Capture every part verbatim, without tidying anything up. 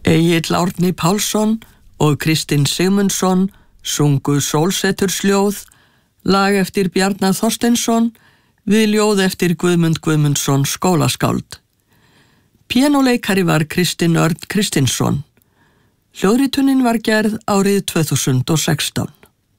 Egill Árni Pálsson og Kristinn Sigmundsson sungu Sólsetursljóð, lag eftir Bjarna Þorsteinsson við ljóð eftir Guðmund Guðmundsson skólaskáld. Píanóleikari var Kristinn Örn Kristinsson. Hljóðritunin var gerð árið tvö þúsund og sextán.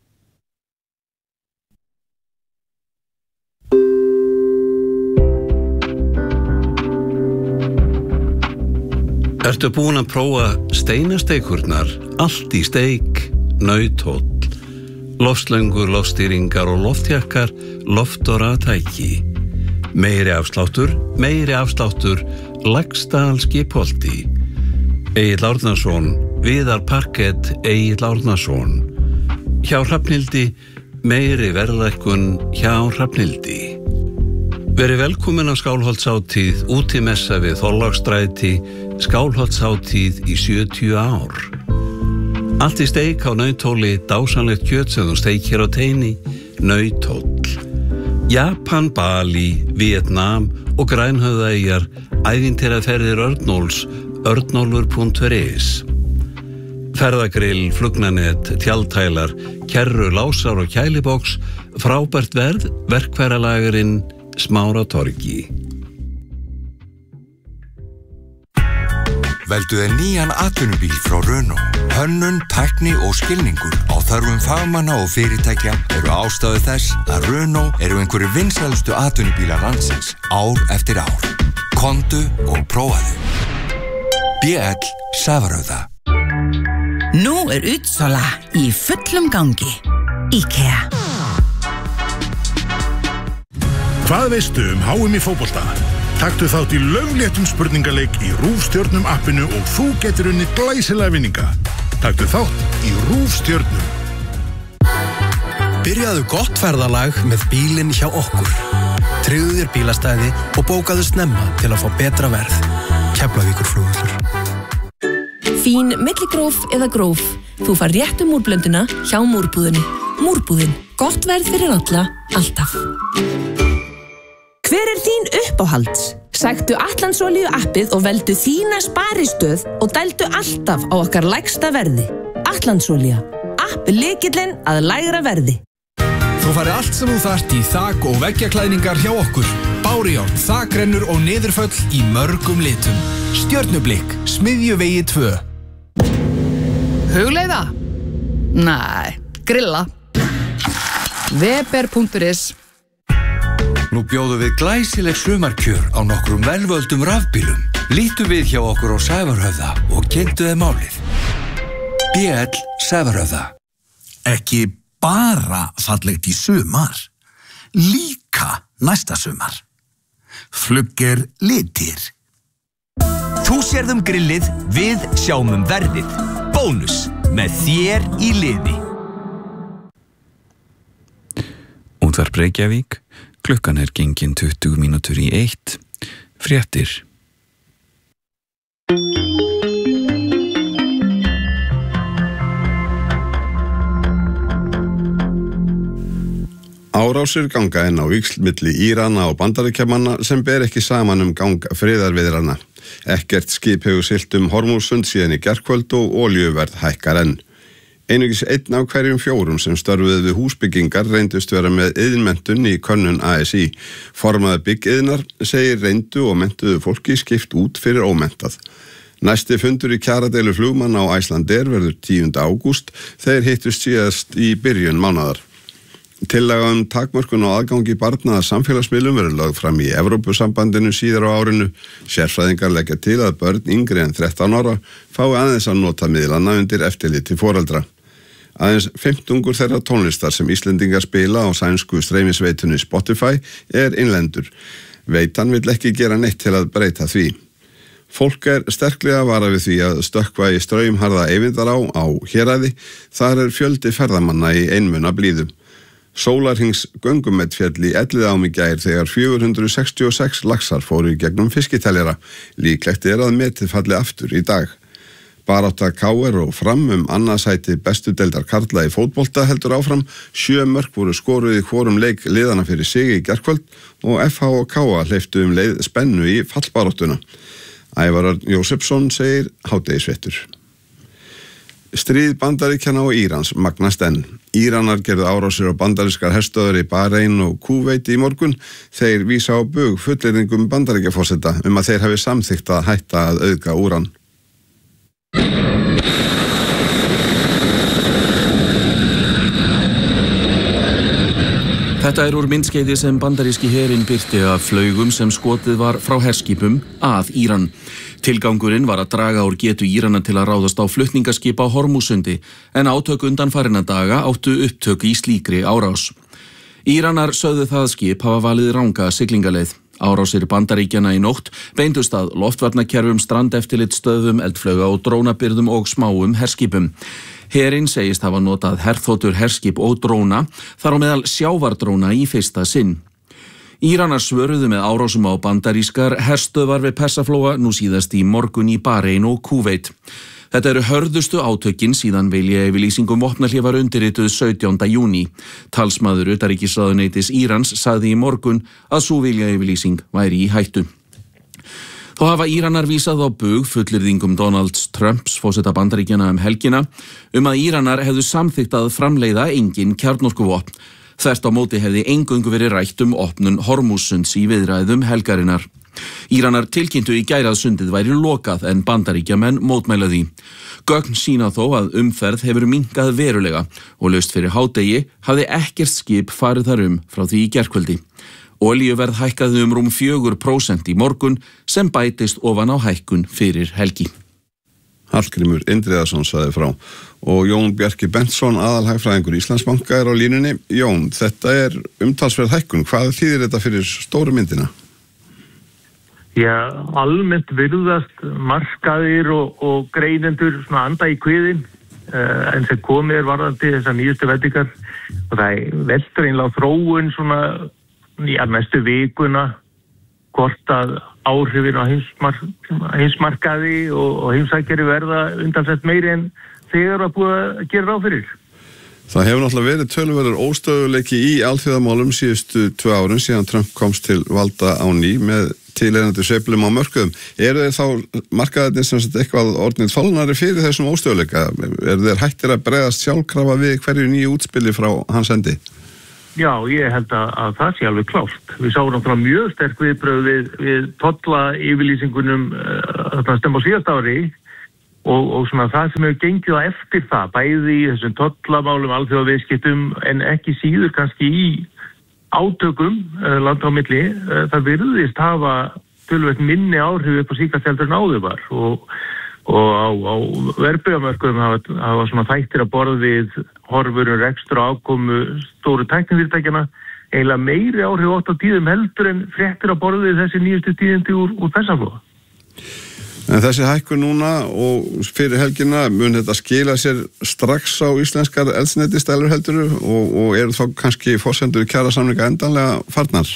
Ertu búin að prófa steinasteikurnar, allt í steik, nauthóll, loftslöngur, loftstýringar og loftjakkar, loft og raðtæki. Meiri afsláttur, meiri afsláttur, Laxdal Skipholti. Egill Árnason, Viðar Parkett, Egill Árnason. Hjá Hrafnhildi, meiri verðlækkun hjá Hrafnhildi. Verið velkomin á Skálholtshátíð, útimessa við Þorláksstræti, Skálholtshátíð í sjötíu ár. Allt í steik á nauthóli, dásamlegt kjöt sem þú steikir á teini, nauthóll. Japan, Bali, Vietnam og Grænhöfðaeyjar, ævintýraferðir Örnóls, örnólfur punktur is. Ferðagrill, flugnanet, tjaldtælar, kerru, lásar og kæliboks, frábært verð, verkfæralagerinn Smáratorgi. Veldu þér nýjan atvinnubíl frá Renault. Hönnun, tækni og skilningur á þörfum fagmanna og fyrirtækja eru ástæðu þess að Renault eru einhverjir vinsælustu atvinnubílar landsins ár eftir ár. Komdu og prófaðu. B L Safarauða. Nú er útsala í fullum gangi. IKEA. Hvað veistu um H M í fótbolta? Taktu þátt í laufléttum spurningaleik í RÚV Stjörnum appinu og þú getur unnið glæsilega vinninga. Taktu þátt í RÚV Stjörnum. Byrjaðu gott ferðalag með bílinn hjá okkur. Tryggðu þér bílastæði og bókaðu snemma til að fá betra verð. Keflavíkurflugvöllur. Fín milligróf eða gróf. Þú fær réttu múrblönduna hjá Múrbúðinni. Múrbúðin. Gott verð fyrir alla, alltaf. Hver er þín uppáhalds? Sæktu Atlandsolíu appið og veldu þína sparistöð og dældu alltaf á okkar lægsta verði. Atlandsolía. App lykillinn að lægra verði. Þú færði allt sem þú þarft í þak- og veggjaklæðningar hjá okkur. Bárujárn, þakrennur og niðurföll í mörgum litum. Stjörnublikk, Smiðjuvegi tvö. Hugleiða? Næ, grilla. Weber punktur is. Nú bjóðum við glæsileg sumarkjör á nokkrum velvöldum rafbílum. Lítu við hjá okkur á Sævarhöfða og kynntu þið málið. B L Sævarhöfða. Ekki bara fallegt í sumar, líka næsta sumar. Flugger litir. Þú sérðum grillið, við sjáum um verðið. Bónus með þér í liði. Útvarp Reykjavík. Klukkan er gengin tuttugu mínútur í eitt. Fréttir. Árásir ganga enn á víxl milli Írana og Bandaríkjamanna sem ber ekki saman um gang friðarviðrana. Ekkert skip hefur siglt um Hormúzsund síðan í gærkvöld og olíuverð hækkar enn. Einungis einn af hverjum fjórum sem störfuðu við húsbyggingar reyndust vera með iðnmenntun í könnun A S I. Formaður byggiðnar segir reyndu og menntuðu fólki skipt út fyrir ómenntað. Næsti fundur í kjaradeilu flugmanna á Icelandair verður tíunda ágúst, þeir hittust síðast í byrjun mánaðar. Tillaga um takmörkun á aðgangi barna að samfélagsmiðlum verður lögð fram í Evrópusambandinu síðar á árinu. Sérfræðingar leggja til að börn yngri en þrettán ára fái aðeins að nota miðlana undir eftirliti foreldra. Aðeins fimmtungur þeirra tónlistar sem Íslendingar spila á sænsku streymisveitunni Spotify er innlendur. Veitan vill ekki gera neitt til að breyta því. Fólk er sterklega varað við því að stökkva í straumharða Eyvindará á Héraði. Þar er fjöldi ferðamanna í einmuna blíðu. Sólarhings göngummet féll í Elliðaám í gær þegar fjögur hundruð sextíu og sex laxar fóru í gegnum fiskiteljara. Líklegt er að metið falli aftur í dag. Barátta K R og Fram um annað sæti bestu deildar karla í fótbolta heldur áfram. Sjö mörk voru skoruð í hvorum leik liðana fyrir sig í gærkvöld og F H og K A hleyptu um leið spennu í fallbaráttuna. Ævar Örn Jósefsson segir hádegisfréttir. Stríð Bandaríkjanna og Írans magnast enn. Íranar gerðu árásir á bandarískar herstöðvar í Bahrein og Kúveit í morgun. Þeir vísa á bug fullyrðingum Bandaríkjaforseta um að þeir hafi samþykkt að hætta að auðga úran. Þetta er úr myndskeiði sem bandaríski herinn birti af flaugum sem skotið var frá herskipum að Íran. Tilgangurinn var að draga úr getu Írana til að ráðast á flutningaskip á Hormúsundi, en átök undanfarinna daga áttu upptök í slíkri árás. Íranar sögðu það skip hafa valið ranga siglingaleið. Árásir Bandaríkjanna í nótt beindust að loftvarnakerfum, strandeftirlitsstöðvum, eldflauga og drónabirgðum og smáum herskipum. Herinn segist hafa notað herþotur, herskip og dróna, þar á meðal sjávardróna í fyrsta sinn. Íranar svöruðu með árásum á bandarískar herstöðvar við Persaflóa nú síðast í morgun í Bahrein og Kúveit. Þetta eru hörðustu átökin síðan viljayfirlýsingum vopnahlé var undirrituð sautjánda júní. Talsmaður utanríkisráðuneytis Írans sagði í morgun að sú viljayfirlýsing væri í hættu. Þó hafa Íranar vísað á bug fullyrðingum Donalds Trumps forseta Bandaríkjanna um helgina um að Íranar hefðu samþykkt að framleiða engin kjarnorkuvopn. Þvert á móti hefði eingöngu verið rætt um opnun Hormússunds í viðræðum helgarinnar. Íranar tilkynntu í gær að sundið væri lokað en Bandaríkjamenn mótmæla því. Gögn sýna þó að umferð hefur minnkað verulega og laust fyrir hádegi hafði ekkert skip farið þar um frá því í gærkvöldi. Olíuverð hækkaði um rúm fjögur prósent í morgun sem bætist ofan á hækkun fyrir helgi. Hallgrímur Indriðarsson sagði frá og Jón Bjarki Bentsson, aðalhagfræðingur Íslandsbanka, er á línunni. Jón, þetta er umtalsverð hækkun. Hvað þýðir þetta fyrir stóru myndina? Já, almennt virðast markaðir og, og greinendur svona anda í kviðin uh, en sem komið er varðandi þessar nýjustu vendingar og það veldur einlega þróun svona í næstu vikuna hvort að áhrifin á heimsmark, heimsmarkaði og, og heimsækjari verða undansett meiri en þegar var búið að gera ráð fyrir. Það hefur náttúrulega verið töluverður óstöðuleiki í alþjóðamálum síðustu tvö árum síðan Trump komst til valda á ný með tilheyrandi sveiflum á mörkuðum. Eru þeir þá markaðirnir sem sagt eitthvað orðnið þolnari fyrir þessum óstöðuleika? Eru þeir hættir að bregðast sjálfkrafa við hverju nýju útspili frá hans endi? Já, ég held að, að það sé alveg klárt. Við sáum náttúrulega mjög sterk viðbrögð við, við tolla yfirlýsingunum uh, stemma á síðast ári og, og svona það sem hefur gengið á eftir það, bæði í þessum tollamálum, alþjóðaviðskiptum en ekki síður kannski í átökum uh, landa á milli, uh, það virðist hafa töluvert minni áhrif upp á síkast heldur en áður var og, og á, á verðbréfamörkuðum hafa, hafa svona þættir að borða við horfur um rekstur og ákomu stóru tæknifyrirtækjana eiginlega meiri áhrif átt á tíðum heldur en fréttir að borða við þessi nýjustu tíðindi úr, úr Persaflóa. En þessi hækkun núna og fyrir helgina, mun þetta skila sér strax á íslenskar eldsneytisdælur helduru og, og eru þá kannski forsendur kjarasamninga endanlega farnar?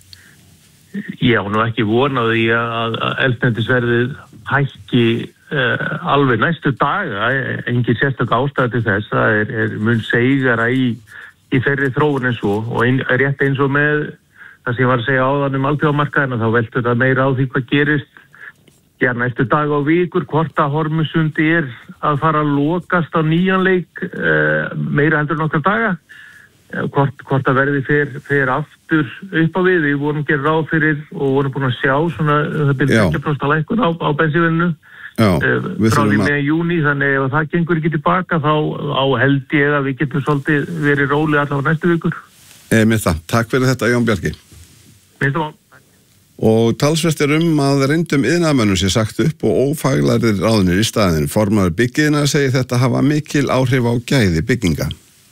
Ég á nú ekki vonaði að, að eldsneytisverðið hækki uh, alveg næstu daga, engin sérstök ástæða til þess, það er, er mun segara í, í þeirri þróun eins og, og ein, rétt eins og með það sem ég var að segja áðan um alþjóðamarkaðina, þá veltur það meira á því hvað gerist Já, næstu dag og vikur, hvort að Hormúsundi er að fara að lokast á nýjan leik uh, meira heldur nokkra daga. Uh, hvort, hvort að verði fer, fer aftur upp á við. Við vorum gerð ráð fyrir og vorum búin að sjá svona, það byrði ekki próst að lækkun á, á bensínverðinu uh, frá því með júni, þannig ef það gengur ekki tilbaka þá á held ég að við getum svolítið verið róli allavega næstu vikur. E, með það, takk fyrir þetta Jón Bjarki. Minnstu á. Og talsvert er um að reyndum iðnaðarmönnum sé sagt upp og ófaglærir ráðnir í staðinn. Formaður byggiðina segir þetta hafa mikil áhrif á gæði bygginga.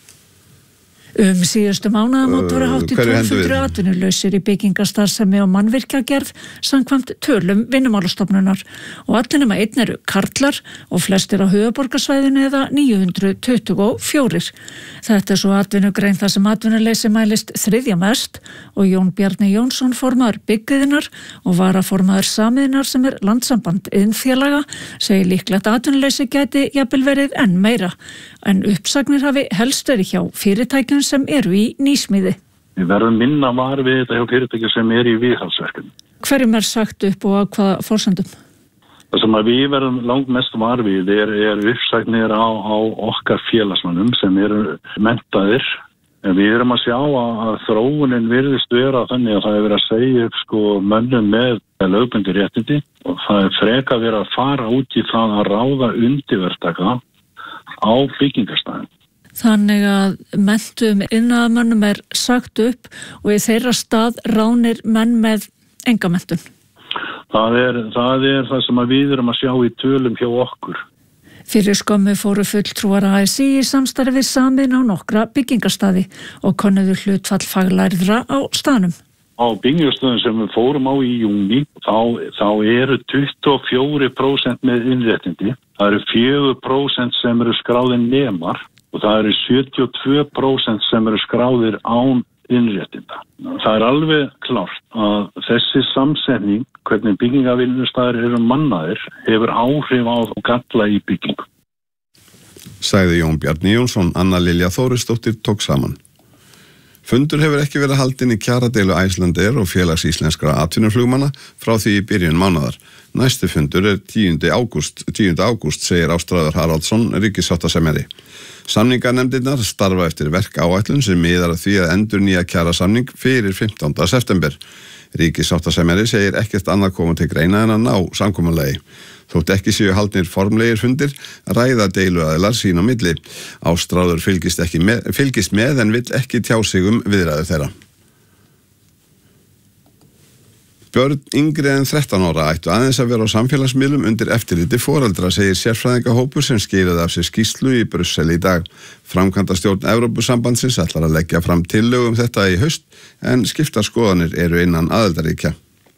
Um síðustu mánaðamót voru hátt í tólf hundruð atvinnulausir í byggingastarfsemi og mannvirkjagerð samkvæmt tölum Vinnumálastofnunar og allir nema einn eru karlar og flestir á höfuðborgarsvæðinu eða níu hundruð tuttugu og fjórir. Þetta er svo atvinnugrein þar sem atvinnuleysi mælist þriðja mest og Jón Bjarni Jónsson formaður byggiðinar og varaformaður Samiðnar sem er landssamband iðnfélaga segir líklegt að atvinnuleysi gæti jafnvel verið enn meira en uppsagnir hafi helst verið hjá fyrirtækjum sem eru í nýsmíði. Við verðum minna var við þetta hjá fyrirtækjum sem eru í viðhaldsverkefni. Hverjum er sagt upp og á hvaða forsendum? Það sem að við verðum langt mest var við er, er uppsagnir á, á okkar félagsmönnum sem eru menntaðir. En við erum að sjá að, að þróunin virðist vera þannig að það er verið að segja upp sko mönnum með lögbundin réttindi og það er freka verið að fara út í það að ráða undirverktaka á byggingarstæðum. Þannig að menntum iðnaðarmönnum er sagt upp og í þeirra stað ránir menn með enga menntun. Það er, það er það sem að við erum að sjá í tölum hjá okkur. Fyrir skömmu fóru fulltrúar A S í í samstarfi samin á nokkra byggingarstaði og konnuðu hlutfall faglærðra á staðnum. Á byggingarstöðum sem við fórum á í júni, þá, þá eru tuttugu og fjögur prósent með innréttindi. Það eru fjögur prósent sem eru skráðir nemar og það eru sjötíu og tvö prósent sem eru skráðir án innréttinda. Það er alveg klárt að þessi samsetning, hvernig byggingavinnustæðir eru mannaðir, hefur áhrif á galla í byggingu. Sagði Jón Bjarni Jónsson, Anna Lilja Þórisdóttir tók saman. Fundur hefur ekki verið haldinn í kjaradeilu Icelandair og félags íslenskra atvinnuflugmanna frá því í byrjun mánaðar. Næsti fundur er tíunda ágúst, tíunda ágúst, segir Ástráður Haraldsson, ríkissáttasemjari. Samningarnefndirnar starfa eftir verkáætlun sem miðar að því að endurnýja kjarasamning fyrir fimmtánda september. Ríkissáttasemjari segir ekkert annað koma til greina en að ná samkomulagi. Þótt ekki séu haldnir formlegir fundir, ræða deiluaðilar sín á milli. Ástráður fylgist, ekki með, fylgist með en vill ekki tjá sig um viðræður þeirra. Börn yngri en þrettán ára ættu aðeins að vera á samfélagsmiðlum undir eftirliti foreldra, segir sérfræðingahópur sem skilaði af sér skýrslu í Brussel í dag. Framkvæmdastjórn Evrópusambandsins ætlar að leggja fram tillögu um þetta í haust en skiptar skoðanir eru innan aðildarríkja.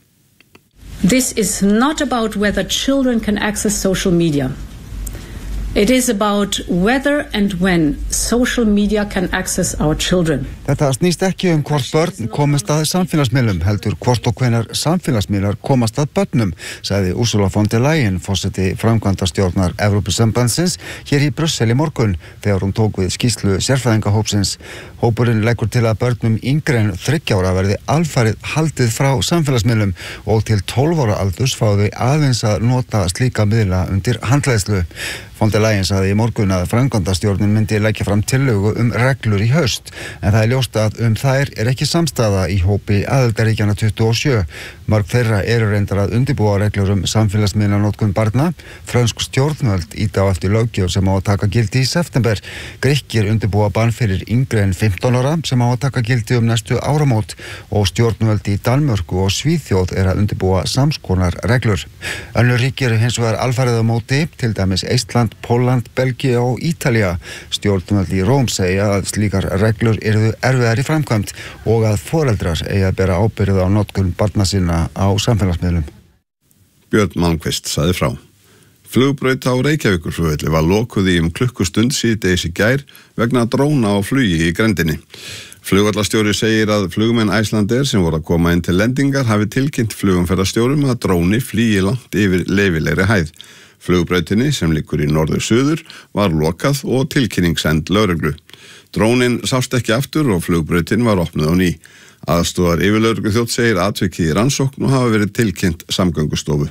This is not about whether children can access social media. It is about whether and when social media can access our children. Þetta snýst ekki um hvort börn komast að samfélagsmiðlum, heldur hvort og hvenær samfélagsmiðlar komast að börnum, sagði Ursula von der Leyen, forseti framkvæmdastjórnar Evrópusambandsins, hér í Brussel í morgun, þegar hún tók við skýrslu sérfræðingahópsins. Hópurinn leggur til að börnum yngri en þriggja ára verði alfarið haldið frá samfélagsmiðlum og til tólf ára aldurs fá þau aðeins að nota slíka miðla undir handleiðslu. Von der Leyen sagði í morgun að framkvæmdastjórnin myndi leggja fram tillögu um reglur í haust, en það er ljóst að um þær er ekki samstaða í hópi aðildarríkjanna tuttugu og sjö. Mörg þeirra eru reyndar að undirbúa reglur um samfélagsmiðlanotkun barna. Frönsk stjórnvöld ýta á eftir löggjöf sem á að taka gildi í september. Grikkir undirbúa bann fyrir yngri en fimmtán ára sem á að taka gildi um næstu áramót og stjórnvöld í Danmörku og Svíþjóð er að undirbúa samskonar reglur. Önnur ríki eru hins vegar alfarið á móti, til dæmis Eistland, Pólland, Belgía og Ítalía. Stjórnvöld í Róm segja að slíkar reglur eru erfiðar í framkvæmd og að foreldrar eigi að bera ábyrgð á notkun barna sinna á samfélagsmiðlum. Björn Malmqvist sagði frá. Flugbraut á Reykjavíkurflugvelli var lokuð í um klukkustund síðdegis í gær vegna dróna á flugi í grenndinni. Flugvallastjóri segir að flugmenn Icelandair sem voru að koma inn til lendingar hafi tilkynnt flugumferðarstjórum að dróni flygi langt yfir leyfilegri hæð. Flugbrautinni sem liggur í norður-suður var lokað og tilkynning send lögreglu. Drónin sást ekki aftur og flugbrautin var opnuð á ný. Aðstoðar yfirlögregluþjónn segir atvikið í rannsókn og hafa verið tilkynnt Samgöngustofu.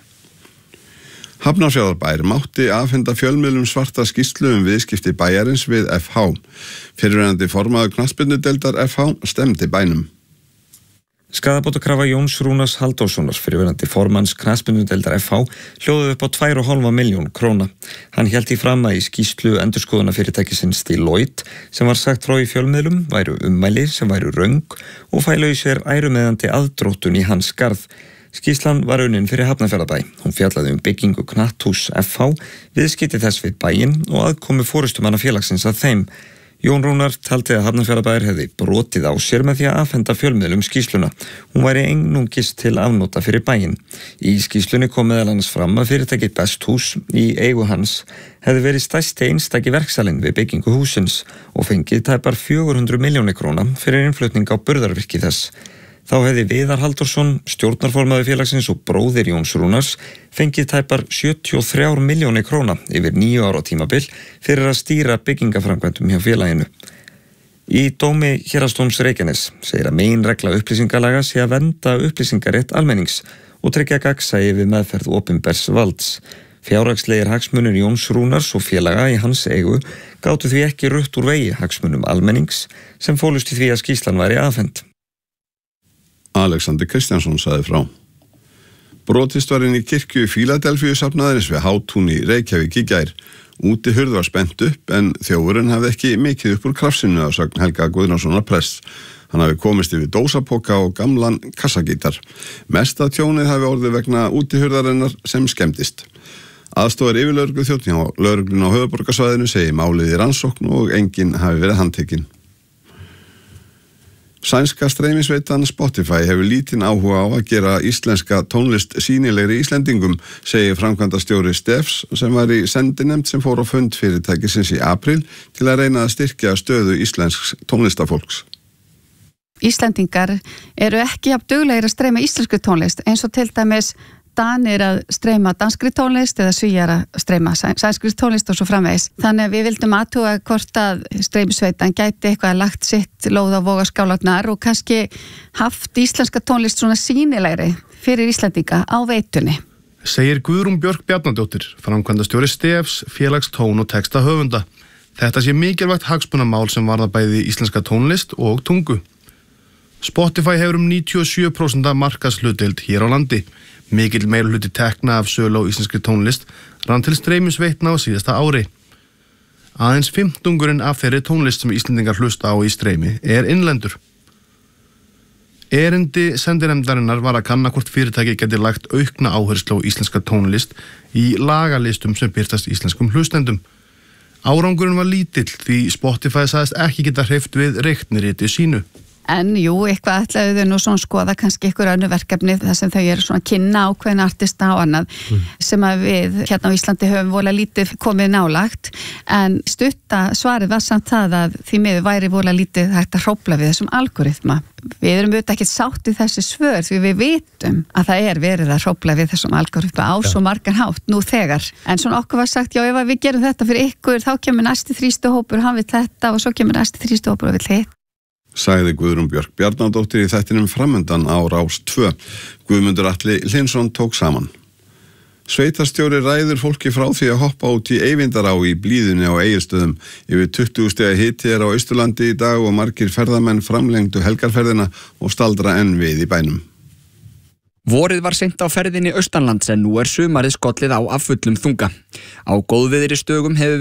Hafnarfjarðarbær mátti afhenda fjölmiðlum svarta skýrslu um viðskipti bæjarins við F H. Fyrrverandi formaður knattspyrnudeildar F H stemdi bænum. Skaðabótakrafa Jóns Rúnars Halldórssonar, fyrrverandi formanns knattspyrnudeildar F H, hljóðuðu upp á tvær og hálfa milljón króna. Hann hélt í fram að í skýrslu endurskoðunarfyrirtækisins Deloitte, sem var sagt frá í fjölmiðlum, væru ummæli sem væru röng og fælu í sér ærumeðandi aðdróttun í hans garð. Skýrslan var unnin fyrir Hafnarfjarðarbæ. Hún fjallaði um byggingu knatthús F H, viðskipti þess við bæinn og aðkomu forystumanna félagsins að þeim. Jón Rúnar taldi að Hafnarfjarðarbær hefði brotið á sér með því að afhenda fjölmiðlum skýrsluna. Hún væri einungis til afnota fyrir bæinn. Í skýrslunni kom meðal annars fram að fyrirtækið Besthús í eigu hans hefði verið stærsti einstaki verksalinn við byggingu húsins og fengið tæpar fjögur hundruð milljónir króna fyrir innflutning á burðarvirki þess. Þá hefði Viðar Halldórsson, stjórnarformaður félagsins og bróðir Jóns Rúnars, fengið tæpar sjötíu og þrjár milljónir króna yfir níu ára tímabil fyrir að stýra byggingaframkvæmdum hjá félaginu. Í dómi Héraðsdóms Reykjaness segir að meginregla upplýsingalaga sé að vernda upplýsingarétt almennings og tryggja gagnsæi við meðferð opinbers valds. Fjárhagslegir hagsmunir Jóns Rúnars og félaga í hans eigu gátu því ekki rutt úr vegi hagsmunum almennings sem fólust í því að skýrslan væri afhent. Alexander Kristjánsson sagði frá. Brotist var inn í kirkju Fíladelfíu safnaðarins við Hátún í Reykjavík í gær. Úti hurð var spennt upp en þjófurinn hafði ekki mikið upp úr krafsinu að sögn Helga Guðnasonar prests. Hann hafi komist yfir dósapoka og gamlan kassagítar. Mesta tjónið hafi orðið vegna útihurðarinnar sem skemmdist. Aðstofar yfirlögreglu þjónn hjá lögreglun á höfuðborgarsvæðinu segi málið í rannsókn og enginn hafi verið handtekinn. Sænska streymisveitan Spotify hefur lítinn áhuga á að gera íslenska tónlist sýnilegri Íslendingum, segir framkvæmdastjóri Stefs sem var í sendinefnd sem fór á fund fyrirtækisins í apríl til að reyna að styrkja stöðu íslensks tónlistafólks. Íslendingar eru ekki jafn duglegir að streyma íslensku tónlist eins og til dæmis Danir að streyma danskri tónlist eða Svíar að streyma sænskri tónlist og svo framvegis. Þannig að við vildum athuga hvort að streymisveitan gæti eitthvað lagt sitt lóð á vogarskálarnar og kannski haft íslenska tónlist svona sýnilegri fyrir Íslendinga á veitunni. Segir Guðrún Björk Bjarnadóttir, framkvæmdastjóri Stefs, félags tón og texta höfunda. Þetta sé mikilvægt hagsmunamál sem varða bæði íslenska tónlist og tungu. Spotify hefur um níutíu og sjö prósent markaðshlutdeild hér á landi. Mikill meirihluti tekna af sölu á íslenskri tónlist rann til streymisveitna á síðasta ári. Aðeins fimmtungurinn af þeirri tónlist sem Íslendingar hlusta á í streymi er innlendur. Erindi sendinefndarinnar var að kanna hvort fyrirtæki geti lagt aukna áherslu á íslenska tónlist í lagalistum sem birtast íslenskum hlustendum. Árangurinn var lítill því Spotify sagðist ekki geta hreyft við reikniriti sínu. En jú, eitthvað ætlaðu þau nú svona skoða kannski ykkur önnu verkefni þar sem þau eru svona kynna ákveðna artista og annað mm. sem að við hérna á Íslandi höfum vola lítið komið nálagt en stutta svarið var samt það að því miður væri vola lítið hægt að hrófla við þessum algoritma. Við erum auðvitað ekki sátt í þessi svör því við vitum að það er verið að hrófla við þessum algoritma á svo margan hátt nú þegar. En svona okkur var sagt, já ef við gerum þetta fyrir ykkur þá kemur næsti þrýstu hópur, hann vill þetta og svo kemur næsti þrýstu hópur og vill hitt. Sagði Guðrún Björk Bjarnadóttir í þættinum Framundan á Rás tvö. Guðmundur Atli Hlynsson tók saman. Sveitarstjóri ræður fólki frá því að hoppa út í Eyvindará í blíðunni á Egilsstöðum. Yfir tuttugu stiga hiti er á Austurlandi í dag og margir ferðamenn framlengdu helgarferðina og staldra enn við í bænum. Vorið var seint á ferðinni austanlands en nú er sumarið skollið á af fullum þunga. Á góðviðri stögum hefur